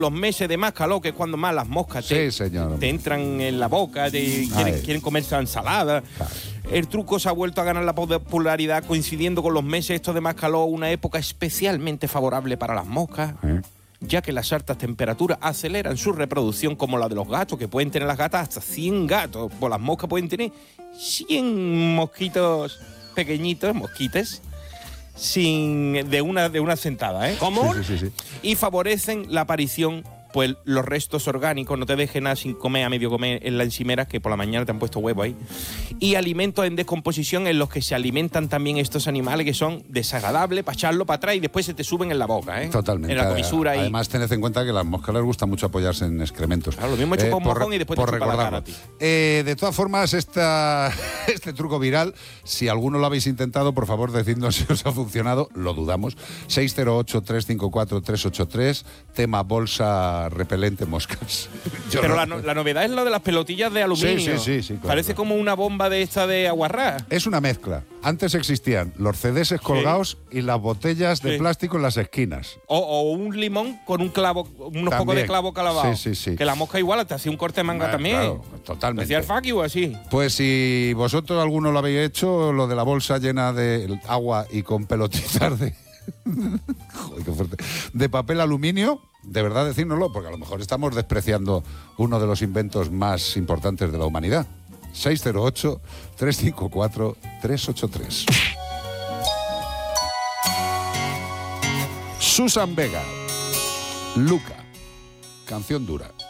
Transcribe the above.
los meses de más calor, que es cuando más las moscas te entran en la boca, quieren comerse la ensalada. Claro. El truco se ha vuelto a ganar la popularidad coincidiendo con los meses estos de más calor, una época especialmente favorable para las moscas, ya que las altas temperaturas aceleran su reproducción, como la de los gatos, que pueden tener las gatas hasta 100 gatos. Pues las moscas pueden tener 100 mosquitos pequeñitos, mosquites, de una sentada, ¿eh? ¿Cómo? Sí. Y favorecen la aparición, pues, los restos orgánicos. No te dejes nada sin comer, a medio comer en la encimera, que por la mañana te han puesto huevo ahí. Y alimentos en descomposición en los que se alimentan también estos animales, que son desagradables para echarlo para atrás y después se te suben en la boca, ¿eh? Totalmente. En la comisura. Además, tened en cuenta que a las moscas les gusta mucho apoyarse en excrementos. Claro, lo mismo chupa un mojón y después te chupa la cara a ti. De todas formas, este truco viral, si alguno lo habéis intentado, por favor, decidnos si os ha funcionado. Lo dudamos. 608-354-383, tema bolsa repelente moscas. Pero la novedad es lo de las pelotillas de aluminio. Sí, claro. Parece como una bomba de esta de aguarrá. Es una mezcla. Antes existían los CDs colgados y las botellas de plástico en las esquinas. O un limón con un clavo, unos pocos de clavo calabao. Sí. Que la mosca igual te hacía un corte de manga también. Claro, totalmente. Hacía el fuck you así. Pues si vosotros alguno lo habéis hecho, lo de la bolsa llena de agua y con pelotitas de... Joder, qué fuerte. De papel aluminio, de verdad decírnoslo, porque a lo mejor estamos despreciando uno de los inventos más importantes de la humanidad. 608-354-383. Susan Vega, Luca, canción dura.